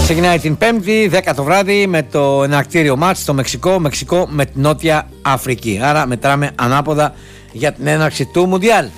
Ξεκινάει την Πέμπτη, 10 το βράδυ, με το εναρκτήριο μάτς στο Μεξικό με την Νότια Αφρική. Άρα μετράμε ανάποδα για την έναρξη του Μουντιάλ.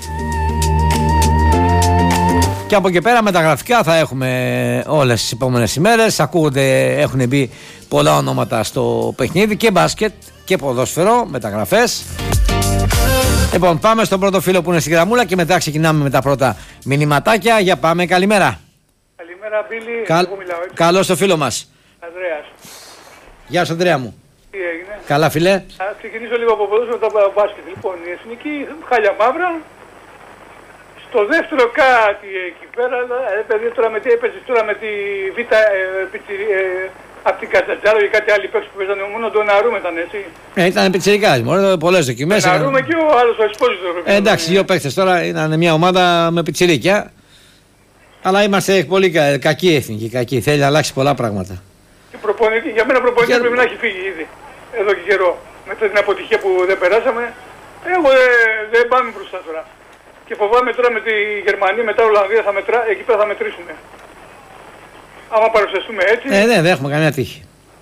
Και από εκεί πέρα μεταγραφικά θα έχουμε όλες τις επόμενες ημέρες. Ακούγονται, έχουν μπει πολλά ονόματα στο παιχνίδι, και μπάσκετ και ποδόσφαιρο, μεταγραφές. Λοιπόν, πάμε στον πρώτο φίλο που είναι στην γραμμούλα και μετά ξεκινάμε με τα πρώτα μηνυματάκια. Για πάμε, καλημέρα. Καλημέρα, Μπίλη. Εγώ μιλάω, έτσι. Καλώς το φίλο μας. Ανδρέας. Γεια σου, Ανδρέα μου. Τι έγινε? Καλά, φίλε. Θα ξεκινήσω λίγο από ποδόσφαιρο μετά από μπάσκετ. Λοιπόν, η εθνική χάλια μαύρα. Στο δεύτερο κάτι εκεί πέρα, παιδί, τώρα με τι έπαιζες τώρα με τη Β' από την Κατσατζάρο ή κάτι άλλοι παίκτες που παίζανε, μόνο το Ναρούμε ήταν, έτσι. Ήταν πιτσιρικάς, πολλές δοκιμές. Ναρούμε και ο άλλος ο Εσπόζητος. Εντάξει, δύο παίκτες τώρα, ήταν μια ομάδα με πιτσιρίκια. Αλλά είμαστε πολύ κακοί εθνικοί, κακοί. Θέλει να αλλάξει πολλά πράγματα. Για μένα προπονητή πρέπει να έχει φύγει ήδη, εδώ και καιρό. Μετά την αποτυχία που δεν περάσαμε, εγώ δεν πάμε μπροστά τώρα. Και φοβάμαι τώρα με τη Γερμανία, μετά Ολλανδία εκεί πέρα θα μετρήσουμε. Άμα παρουσιαστούμε έτσι. Ναι, δεν έχουμε καμία τύχη.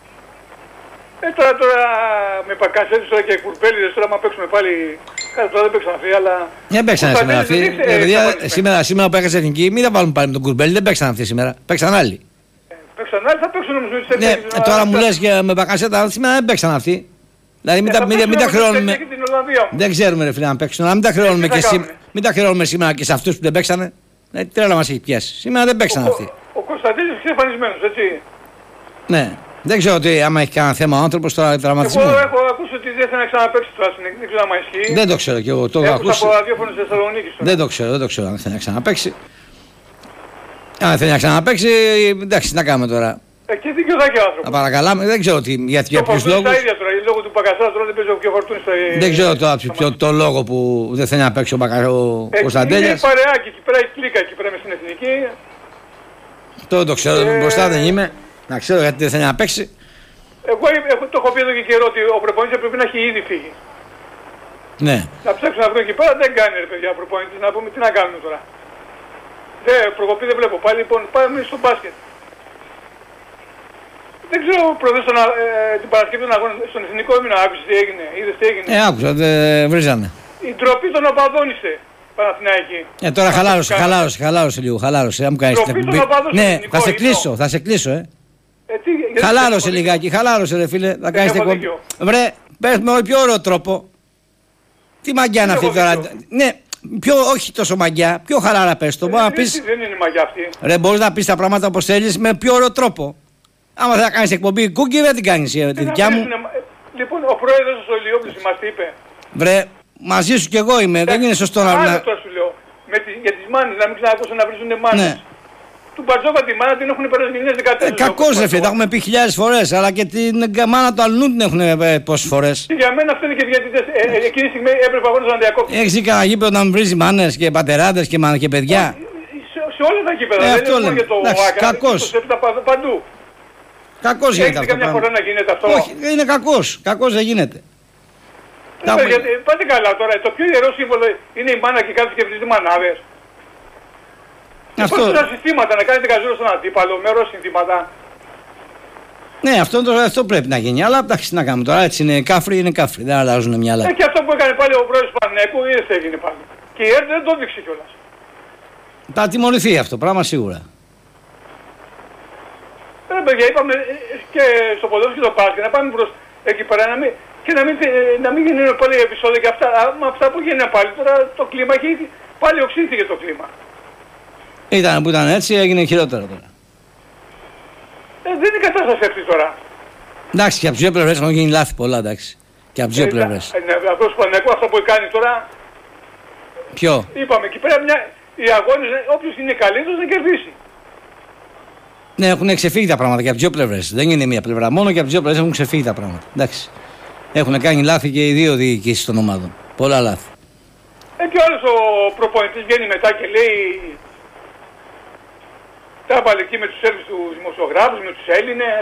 Τώρα με Πακασέτους τώρα και Κουρμπέλιδες τώρα, άμα παίξουμε πάλι. Κάτι τώρα δεν παίξαν αυτοί, αλλά. Δεν παίξανε σήμερα. Σήμερα που έχασε εθνική, μην τα βάλουμε πάλι με τον Κουρμπέλη, δεν παίξαν αυτοί σήμερα. Παίξαν άλλοι. Παίξαν άλλοι, θα παίξουν όμως με τις εθνικές. Ναι, τώρα μου λες και με Πακασέτα, σήμερα δεν παίξαν αυτοί. Δηλαδή μην τα χρεώνουμε. Δεν ξέρουμε ρε φίλε να παίξουν, αλλά μην τα χρεώνουμε σήμερα και σε αυτούς που δεν παίξανε. Τρέλα μας έχει πιάσει. Σήμερα δεν παίξαν αυτοί. Ο Κωνσταντίνης είναι εμφανισμένος, έτσι. Ναι. Δεν ξέρω ότι άμα έχει κανένα θέμα ο άνθρωπος τώρα τραυματισμό. Εγώ έχω ακούσει ότι δεν θέλει να ξαναπαίξει τώρα, δεν ξέρω άμα ισχύει. Δεν το ξέρω κι εγώ. Το έχω ακούσει. Από ραδιόφωνο της Θεσσαλονίκης τώρα. Δεν το ξέρω αν θέλει να ξαναπαίξει. Αν θέλει να ξαναπαίξει, εντάξει, να κάνουμε τώρα. Και δίκιο θα έχει ο άνθρωπος. Να παρακαλάμε, δεν ξέρω για ποιους λόγους. Τα ίδια τώρα, λόγω του Πακασάρα τώρα δεν παίζει ο πιο Φορτούνης. Δεν ξέρω τώρα το λόγο που δεν θέλει να παίξει ο Κωνσταντέλιας. Είναι παρεάκι εκεί πέρα, η κλίκα εκεί πέρα μες στην εθνική. Το ξέρω, μπροστά δεν είμαι. Να ξέρω γιατί δεν θέλει να παίξει. Εγώ το έχω πει εδώ και καιρό ότι ο προπονητής πρέπει να έχει ήδη φύγει. Ναι. Να ψάξουν να βρουν εκεί πέρα, δεν κάνει ρε παιδιά προπονητής, να πούμε τι να κάνουμε τώρα. Προκοπή δεν βλέπω πάλι, λοιπόν πάμε στο μπάσκετ. Δεν ξέρω προδέσω την Παρασκευή των αγώνων στον εθνικό έμεινα, άκουσες τι έγινε, είδες τι έγινε. Άκουσα, βρίζανε. Η ντροπή τον οπαδώνησε. Παναθηναϊκή. Τώρα χαλάρωσε λίγο, χαλάρωσε. Ναι, θα σε κλείσω, Χαλάρωσε λιγάκι, χαλάρωσε ρε φίλε. Θα κάνεις εκπομπή. Βρε, πες με πιο ωραίο τρόπο. Τι μαγιά είναι αυτή τώρα. Ναι, όχι τόσο μαγιά, πιο χαλάρα πες το. Δεν είναι μαγιά αυτή. Ρε, μπορείς να πεις τα πράγματα όπως θέλεις με πιο ωραίο τρόπο. Άμα θα κάνεις εκπομπή κούκκι, δεν την κάνεις τη δικιά μου. Λοιπόν, ο πρόεδρος ο Ηλιόπουλος μας τι είπε. Βρε, μαζί σου κι εγώ είμαι, δεν είναι σωστό να... Άλλο τώρα σου λέω, για τις μάνες, να μην ξανακούσουν να βρίζουν μάνες. Ναι. Του Μπατζόκα τη μάνα την έχουν περάσει γενιές 14. Κακός ρε φίλε, τα έχουμε πει χιλιάδες φορές, αλλά και την μάνα του αλλού την έχουν πόσες φορές. Και για μένα αυτό είναι και διαιτητές, εκείνη τη στιγμή έπρεπε αγώνες να διακόψουν. Έχεις δει κανένα γήπεδο να βρίζει μάνες και πατεράδες και παιδιά. Σε όλα τα γήπεδα, δεν είναι μόνο για το ΆΚΑ, κακός. Παντού. Κακός γίνεται αυτό. Έχετε καμιά φορά να γίνεται αυτό. Όχι, είναι κακός δεν γίνεται. Πάτε καλά τώρα, το πιο ιερό σύμβολο είναι η μάνα και κάτι και βρίζει μανάδες. Υπάρχουν τα συστήματα να κάνετε καζούρο στον αντίπαλο, με ωραία συνθήματα. Ναι, αυτό πρέπει να γίνει, αλλά εντάξει να κάνουμε τώρα, έτσι είναι κάφρι, δεν αλλάζουν μυαλά. Και αυτό που έκανε πάλι ο πρόεδρος Πανέκου, είδες τι έγινε πάλι. Και η ΕΡΤ δεν το δείξει κιόλας. Θα τιμωρηθεί αυτό πράγμα σίγουρα. Παιδιά, είπαμε και στο ποδόσφαιρο και το μπάσκετ να πάμε προς εκεί πέρα και να μην γίνουν πάλι επεισόδια και αυτά. Με αυτά που γίνανε πάλι τώρα το κλίμα έχει πάλι οξύνθηκε το κλίμα. Ήταν που ήταν έτσι, έγινε χειρότερο τώρα. Δεν είναι η κατάσταση αυτή τώρα. Εντάξει, και από τις δύο πλευρές έχουν γίνει λάθη πολλά, εντάξει. Και από τις δύο πλευρές. Αυτός που ανέκω, αυτό που κάνει τώρα. Ποιο? Είπαμε εκεί πέρα οι αγώνες, όποιος είναι καλύτερος να κερδίσει. Ναι, έχουν ξεφύγει τα πράγματα και από τις δύο πλευρές. Δεν είναι μία πλευρά μόνο, και από τις δύο πλευρές έχουν ξεφύγει τα πράγματα. Εντάξει. Έχουν κάνει λάθη και οι δύο διοικήσεις των ομάδων. Πολλά λάθη. Και ο άλλος ο προπονητής βγαίνει μετά και λέει. Τα έβαλε εκεί με τους Έλληνες τους δημοσιογράφους, με τους Έλληνες.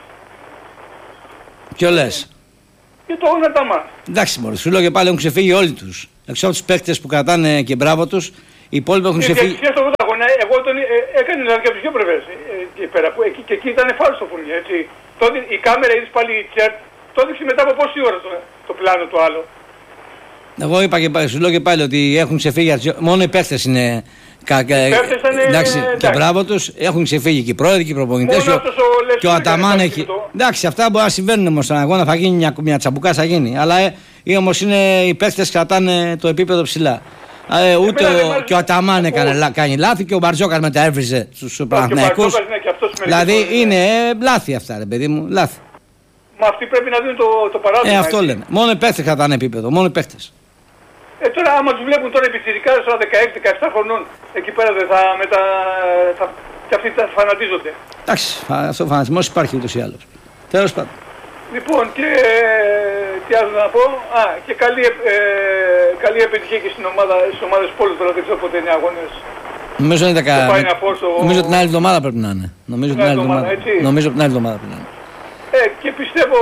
Ποιο λες? Και το όλα τα μάτια. Εντάξει, μωρέ, σου λέω και πάλι έχουν ξεφύγει όλοι τους. Εξώ τους παίκτες που κρατάνε και μπράβο τους, οι υπόλοιποι έχουν ξεφύγει. αγώνα, εγώ τον έκανε δηλαδή και από τις δύο πλευρές και εκεί ήταν φάουλ στο Φούρνι, έτσι. Τότε η κάμερα είδες πάλι η Τσέρτ, το έδειξε μετά από πόση ώρα το πλάνο του άλλο. Εγώ είπα και σου λέω και πάλι ότι έχουν ξεφύγει, μόνο οι παίχτες είναι. Εντάξει, και μπράβο τους, έχουν ξεφύγει και οι πρόεδροι και οι προπονητές και ο Αταμάν έχει. Εντάξει, αυτά μπορεί να συμβαίνουν όμως στον αγώνα, θα γίνει μια τσαμπουκά, θα γίνει. Αλλά όμως οι παίχτες κρατάνε το επίπεδο ψηλά. Ούτε και ο Αταμάν κάνει λάθη και ο Μπαρτζόκας μετά έβριζε στους Παναθηναϊκούς. Δηλαδή είναι λάθη αυτά, ρε παιδί μου, λάθη. Μα αυτοί πρέπει να δίνουν το παράδειγμα. Αυτό λέμε. Μόνο οι παίχτες κρατάνε επίπεδο, μόνο οι παίχτες. Τώρα άμα τους βλέπουν τώρα οι πιτσιρικάδες τώρα 16-17 χρονών, εκεί πέρα δεν και αυτοί θα φανατίζονται. Εντάξει, αυτό ο φανατισμός υπάρχει ούτως ή άλλως. Τέλος πάντων. Λοιπόν, και τι άλλο να πω, και καλή επιτυχία και στις ομάδες πόλης, τώρα δεν ξέρω πότε είναι αγώνες. Νομίζω την άλλη εβδομάδα πρέπει να είναι. Νομίζω την άλλη εβδομάδα πρέπει να είναι. Και πιστεύω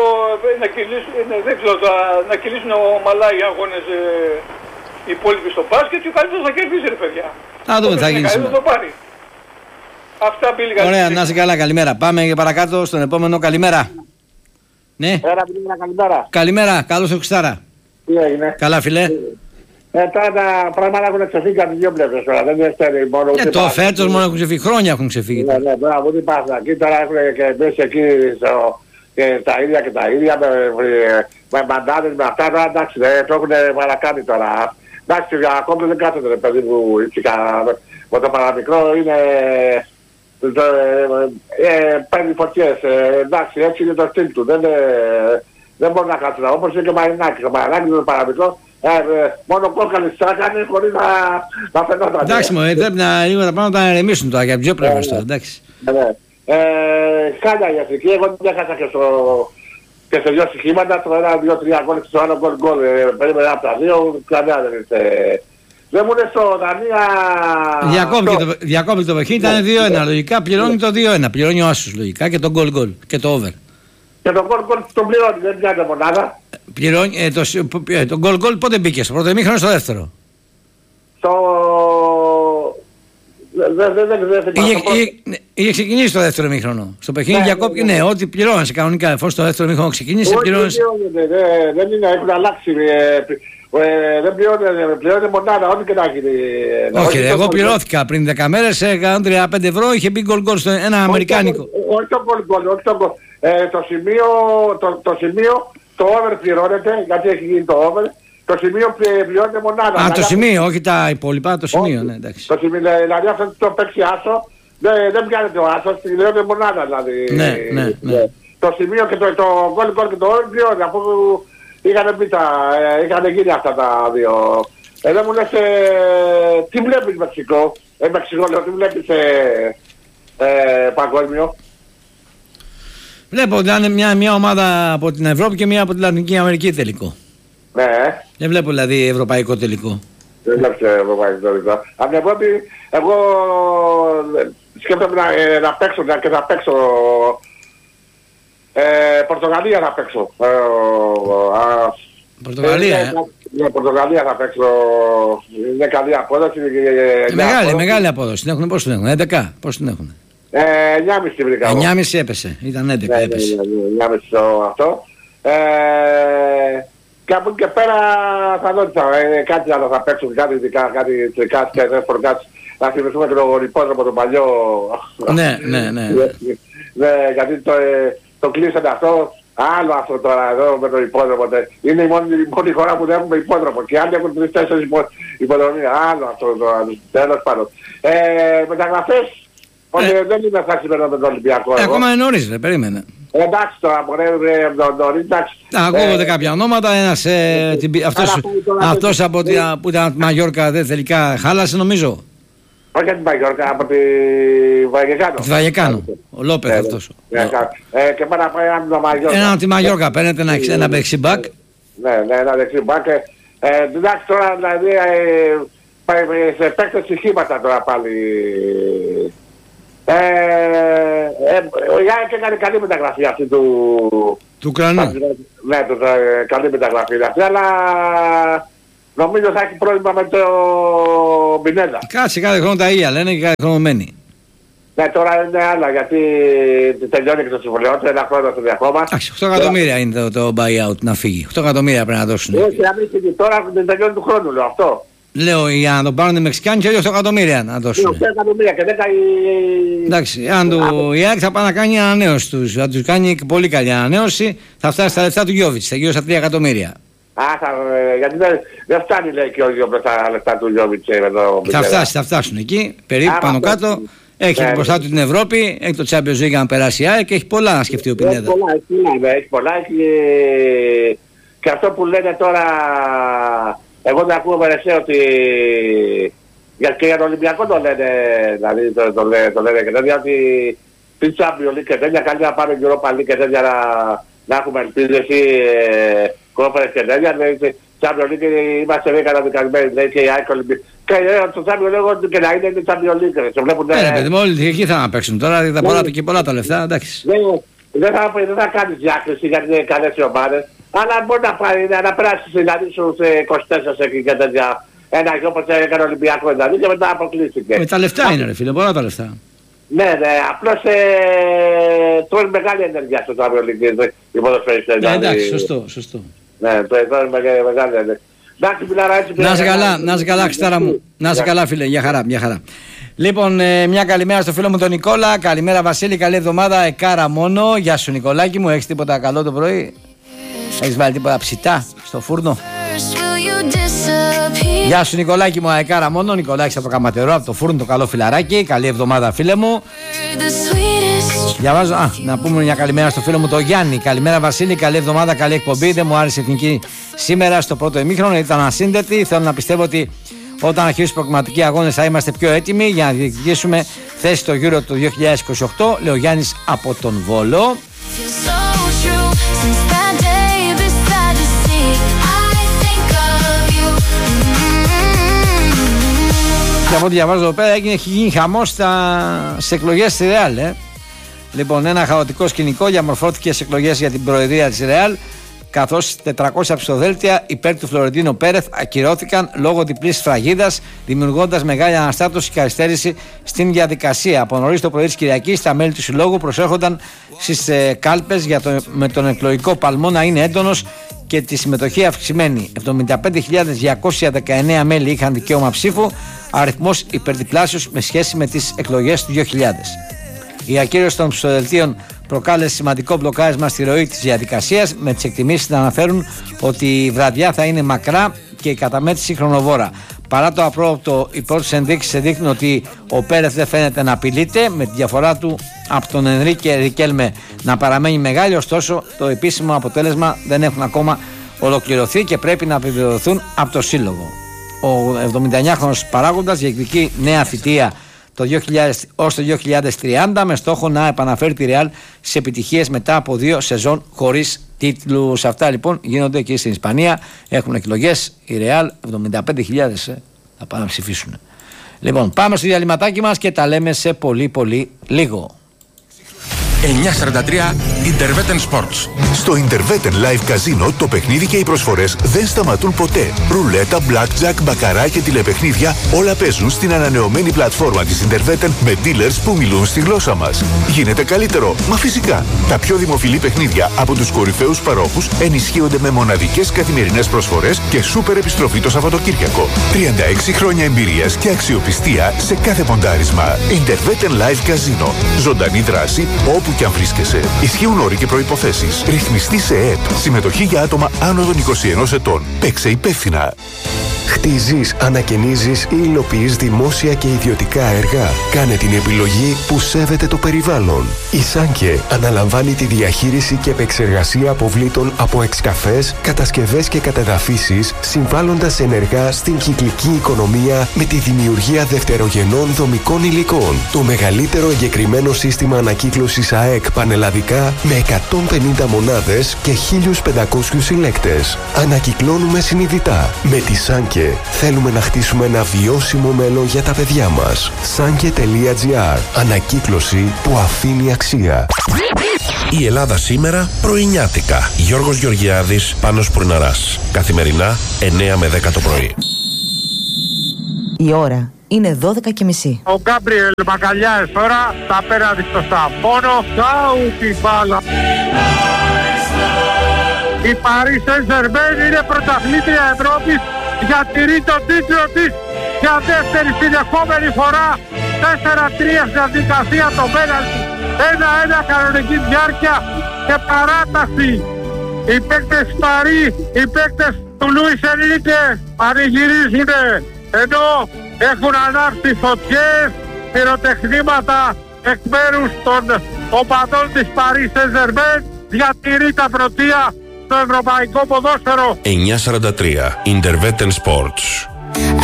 να κυλήσουν ομαλά οι αγώνες οι υπόλοιποι στο μπάσκετ και ο καλύτερος θα κερδίσει, ρε παιδιά. Να δούμε τι θα γίνει σήμερα. Αυτά πήγαν. Ωραία, να είσαι καλά, καλημέρα. Πάμε παρακάτω στον επόμενο, καλημέρα. Ναι. Καλημέρα. Καλημέρα, καλώς ο Χριστάρα. Τι έγινε? Καλά, φιλέ. Τώρα τα πράγματα έχουν ξεφύγει από τις δύο πλευρές τώρα. Δεν είναι μόνο ούτε το φέτος μόνο έχουν ξεφύγει, χρόνια έχουν ξεφύγει. Ναι, τώρα από την Πάστα. Εκεί τώρα έχουν και μέσα εκεί και τα ίδια με μαντάδες, με αυτά τώρα εντάξει, το έχουν παρακάνει τώρα. Εντάξει, ακόμη δεν κάθεται ρε παιδί μου, με το παραμικρό είναι, παίρνει φωτιές, εντάξει, έτσι είναι το στυλ του, δεν μπορεί να κάτσουν, όπως είναι και ο Μαρινάκης, ο Μαρινάκης είναι το παραμικρό, μόνο κόκκαλες τσάκανε χωρίς να φαινόταν. Εντάξει μου, πρέπει να λίγο τα πράγματα να ερεμήσουν τώρα για δύο πλευρές τώρα, εντάξει. Χάλια η εθνική, εγώ δεν έχασα και σε δύο στοιχήματα, το ένα, δύο, τρία γκολ και στο άλλο γκολ, περίμενα από τα δύο, κανένα δεν είστε. Δεν μου είναι στο Δανία... Διακόπηκε το παιχνίδι, ήταν 2-1, λογικά πληρώνει το 2-1, πληρώνει ο Άσος λογικά και το γκολ και το over. Και το γκολ τον πληρώνει, δεν πιάνει μονάδα. Πληρώνει, το γκολ πότε μπήκε, στο πρώτο ημίχρονο ή στο δεύτερο? Είχε ξεκινήσει το δεύτερο ημίχρονο. Στο παιχνίδι διακόπηκε, ναι, ό,τι πληρώνασε κανονικά. Εφόσον το δεύτερο ημίχρονο ξεκίνησε, πληρώνασε. Δεν είναι, έχουν αλλάξει. Δεν πληρώνει μονάδα, ό,τι και να γίνει. Όχι, εγώ πληρώθηκα πριν 10 μέρες, έκανα 35 ευρώ, είχε μπει γκολ στο ένα αμερικάνικο. Όχι το γκολ, όχι το γκολ. Το σημείο, το over πληρώνεται, γιατί έχει γίνει το over. Το σημείο πληρώνεται μονάδα. Το σημείο, όχι τα υπόλοιπα, το σημείο, ναι, εντάξει. Το σημείο, δηλαδή αυτό το παίξει άσο, δεν πιάνεται ο άσος, πληρώνεται μονάδα δηλαδή. Ναι. Το σημείο και το γκολ και το over πληρώνεται, αφού είχαν γίνει αυτά τα δύο. Εδώ μου λες, τι βλέπεις Μεξικό, Μεξικό λέω, τι βλέπεις παγκόσμιο. Βλέπω ότι είναι μια ομάδα από την Ευρώπη και μια από την Λατινική Αμερική τελικό. Ναι. Δεν βλέπω δηλαδή ευρωπαϊκό τελικό. Δεν βλέπω ευρωπαϊκό τελικό. Από την Ευρώπη, εγώ σκέφτομαι να παίξω και θα παίξω Πορτογαλία θα παίξω. Πορτογαλία, Ναι, Πορτογαλία θα παίξω. Είναι καλή απόδοση. Μεγάλη απόδοση. Πόσο την έχουν, 11, πώς την έχουν? 9,5 βρήκα. 9,5 έπεσε, ήταν 11 έπεσε. 9,5 αυτό. Και από εκεί και πέρα θα δω κάτι άλλο θα παίξουν, κάτι τρικάς και φορκάς. Να θυμηθούμε και το υπόδρομο τον παλιό. Ναι. Γιατί το κλείσανε αυτό. Άλλο αυτό τώρα εδώ με το υπόδρομο. Είναι η μόνη χώρα που δεν έχουμε υπόδρομο. Και άλλοι έχουν 3-4 υποδρομία. Άλλο αυτό τώρα. Τέλος πάντων. Μεταγραφές. Δεν είναι χασμένο με τον Ολυμπιακό. Ακόμα είναι νωρίς, δεν περίμενε. Εντάξει τώρα, μπορεί νωρίς, εντάξει. Ακούγονται κάποια ονόματα. Αυτός που ήταν από τη Μαγιόρκα τελικά χάλασε νομίζω. Όχι από τη Μαγιόρκα, από τη Βαγεκάνο. Τη Βαγεκάνο. Ο Λόπεθ αυτός. Και πέρα από έναν από τη Μαγιόρκα. Έναν από τη Μαγιόρκα, παίρνετε ένα δεξιμπάκ. Ναι, ένα δεξιμπάκ. Εντάξει τώρα δηλαδή σε παίκτες στοιχήματα τώρα πάλι. Ο Γιάννης έκανε καλή μεταγραφή αυτή του Ουκρανού. Ναι, καλή μεταγραφή αυτή, αλλά νομίζω θα έχει πρόβλημα με Πινέδα. Κάτσε, κάθε χρόνο τα ίδια λένε και κάθε χρόνο μένει. Ναι, τώρα είναι άλλα γιατί τελειώνει και το συμβολιό του, ένα χρόνο του ακόμα. 8 εκατομμύρια είναι το buyout να φύγει. 8 εκατομμύρια πρέπει να δώσουν. Όχι, να μην φύγει τώρα, δεν τελειώνει του χρόνου, λέω αυτό. Λέω για να τον πάρουν οι Μεξικάνοι και 8 εκατομμύρια να δώσουν. 8 εκατομμύρια και 10 η... Εντάξει, αν η ΑΕΚ θα πάει να κάνει ανανέωση τους, θα τους κάνει πολύ καλή ανανέωση, θα φτάσει στα λεφτά του Γιώβιτς, θα γύρω στα 3 εκατομμύρια. Γιατί δεν φτάνει λέει και όλοι τα λεφτά του Γιώβιτς εδώ. Θα φτάσουν εκεί, περίπου πάνω κάτω. Έχει μπροστά του την Ευρώπη, έχει το Champions League να περάσει η ΑΕΚ και έχει πολλά να σκεφτεί ο Πινέδα. Έχει πολλά, και αυτό που λένε τώρα, εγώ δεν ακούω μερεσέ ότι και για τον Ολυμπιακό το λένε, δηλαδή το λένε και τέτοια ότι την Champions League και τέτοια, καλή να πάρει Europa League και τέτοια να έχουμε ελπίδες ή κόφερες και τέτοια, Champions League είμαστε λέει καταδικασμένοι, λέει και η ΑΕΚ Ολυμπιακή. Και το Champions League και να είναι Champions League, σε βλέπουν... Ναι παιδί μου, όλοι εκεί θα παίξουν τώρα, θα πολλά και πολλά τα λεφτά, εντάξει. Δεν θα κάνεις διάκριση γιατί είναι καλές οι ομάδες, αλλά μπορεί να περάσεις δηλαδή στους 24 και τέτοια, ένα και όπως έκανε ο Ολυμπιακός δηλαδή και μετά αποκλείστηκε. Με τα λεφτά είναι ρε φίλε, πολλά τα λεφτά. Ναι, απλώς τρώνε μεγάλη ενέργεια στο Champions League οι ποδοσφαιριστές. Ναι, εντάξει, σωστό. Ναι, τρώνε μεγάλη ενέργεια. Να είσαι καλά, Χριστάρα μου. Να είσαι καλά, φίλε. Για χαρά. Λοιπόν, μια καλημέρα στο φίλο μου τον Νικόλα. Καλημέρα, Βασίλη. Καλή εβδομάδα. Εκάρα μόνο. Γεια σου, Νικολάκη μου. Έχεις τίποτα καλό το πρωί? Έχεις βάλει τίποτα ψητά στο φούρνο? Γεια σου, Νικολάκη μου. Εκάρα μόνο. Νικολάκης από το Καματερό, από το φούρνο, το καλό φιλαράκι. Καλή εβδομάδα, φίλε μου. Διαβάζω, να πούμε μια καλημέρα στο φίλο μου το Γιάννη. Καλημέρα Βασίλη, καλή εβδομάδα, καλή εκπομπή. Δεν μου άρεσε η εθνική σήμερα στο πρώτο ημίχρονο, ήταν ασύνδετη. Θέλω να πιστεύω ότι όταν αρχίσουν οι προκριματικοί αγώνες θα είμαστε πιο έτοιμοι για να διεκδικήσουμε θέση στο Euro του 2028. Λέει ο Γιάννης από τον Βόλο. Και από ό,τι διαβάζω εδώ πέρα έχει γίνει χαμός στις εκλογές στη Ρεάλ. Λοιπόν, ένα χαοτικό σκηνικό διαμορφώθηκε στις εκλογές για την προεδρία της Ρεάλ, καθώς 400 ψηφοδέλτια υπέρ του Φλωρεντίνο Πέρεθ ακυρώθηκαν λόγω διπλής σφραγίδας, δημιουργώντας μεγάλη αναστάτωση και καθυστέρηση στην διαδικασία. Από νωρίς το πρωί της Κυριακής, τα μέλη του Συλλόγου προσέρχονταν στις κάλπες με τον εκλογικό παλμό να είναι έντονος και τη συμμετοχή αυξημένη. 75.219 μέλη είχαν δικαίωμα ψήφου, αριθμός υπερδιπλάσιος με σχέση με τις εκλογές του 2000. Η ακύρωση των ψηφοδελτίων προκάλεσε σημαντικό μπλοκάρισμα στη ροή της διαδικασίας, με τις εκτιμήσεις να αναφέρουν ότι η βραδιά θα είναι μακρά και η καταμέτρηση χρονοβόρα. Παρά το απρόοπτο, οι πρώτες ενδείξεις δείχνουν ότι ο Πέρεθ δεν φαίνεται να απειλείται, με τη διαφορά του από τον Ενρίκε Ρικέλμε να παραμένει μεγάλη. Ωστόσο, το επίσημο αποτέλεσμα δεν έχουν ακόμα ολοκληρωθεί και πρέπει να επιβεβαιωθούν από το Σύλλογο. Ο 79χρονος παράγοντας διεκδικεί νέα θητεία ως το 2030 με στόχο να επαναφέρει τη Ρεάλ στις επιτυχίες μετά από 2 σεζόν χωρίς τίτλους. Αυτά λοιπόν γίνονται εκεί στην Ισπανία. Έχουν εκλογές η Ρεάλ, 75.000 θα πάνε να ψηφίσουν. Λοιπόν, πάμε στο διαλυματάκι μας και τα λέμε σε πολύ λίγο. 9:43 Interveten Sports. Στο Interveten Live Casino το παιχνίδι και οι προσφορές δεν σταματούν ποτέ. Ρουλέτα, blackjack, μπακαρά και τηλεπαιχνίδια όλα παίζουν στην ανανεωμένη πλατφόρμα της Interveten με dealers που μιλούν στη γλώσσα μας. Γίνεται καλύτερο, μα φυσικά. Τα πιο δημοφιλή παιχνίδια από τους κορυφαίους παρόχους ενισχύονται με μοναδικές καθημερινές προσφορές και σούπερ επιστροφή το Σαββατοκύριακο. 36 χρόνια εμπειρίας και αξιοπιστία σε κάθε ποντάρισμα. Interveten Live Casino. Ζωντανή δράση όπου και αν βρίσκεσαι. Ισχύουν όροι και προϋποθέσεις. Ρυθμιστή σε ΕΕΠ. Συμμετοχή για άτομα άνω των 21 ετών. Παίξε υπεύθυνα. Χτίζεις, ανακαινίζεις ή υλοποιείς δημόσια και ιδιωτικά έργα. Κάνε την επιλογή που σέβεται το περιβάλλον. Η Σάνκε αναλαμβάνει τη διαχείριση και επεξεργασία αποβλήτων από εξκαφές, κατασκευές και κατεδαφίσεις, συμβάλλοντας ενεργά στην κυκλική οικονομία με τη δημιουργία δευτερογενών δομικών υλικών. Το μεγαλύτερο εγκεκριμένο σύστημα ανακύκλωσης ΑΕΚ πανελλαδικά με 150 μονάδες και 1.500 συλλέκτες. Ανακυκλώνουμε συνειδητά. Με τη Σάνκε θέλουμε να χτίσουμε ένα βιώσιμο μέλλον για τα παιδιά μας. Sanke.gr. Ανακύκλωση που αφήνει αξία. Η Ελλάδα σήμερα πρωινιάτικα. Γιώργος Γεωργιάδης, Πάνος Πουρναράς. Καθημερινά 9 με 10 το πρωί. Η ώρα είναι 12:30. Ο Γκάμπριελ Μακαλιάες τώρα τα απέναντι στο Σαμπόνο. Κάουτ η μπάλα. Η Paris Saint-Germain είναι πρωταθλήτρια Ευρώπης. Διατηρεί τον τίτλο της για δεύτερη συνεχόμενη φορά. 4-3 στη διαδικασία το πέναλτι. 1-1 κανονική διάρκεια και παράταση. Οι παίκτες Παρί, οι παίκτες του Λουίς Ενρίκε πανηγυρίζουνε, ενώ έχουν ανάψει φωτιές, πυροτεχνήματα εκ μέρους των οπαδών της Paris Saint-Germain. Διατηρεί τα πρωτεία στο ευρωπαϊκό ποδόσφαιρο. 9:43 Intervetten Sports.